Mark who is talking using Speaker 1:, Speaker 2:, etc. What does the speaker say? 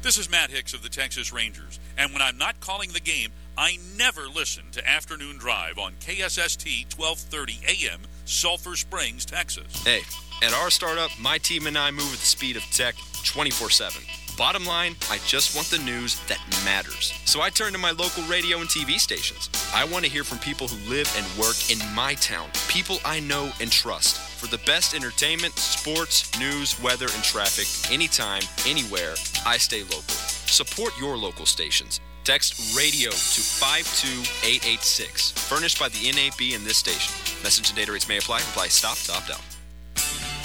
Speaker 1: This is Matt Hicks of the Texas Rangers, and when I'm not calling the game, I never listen to Afternoon Drive on KSST 1230 AM, Sulphur Springs, Texas.
Speaker 2: Hey, at our startup, my team and I move at the speed of tech 24/7. Bottom line, I just want the news that matters. So I turn to my local radio and TV stations. I want to hear from people who live and work in my town, people I know and trust. For the best entertainment, sports, news, weather, and traffic, anytime, anywhere, I stay local. Support your local stations. Text RADIO to 52886. Furnished by the NAB and this station. Message and data rates may apply. Reply STOP to opt out.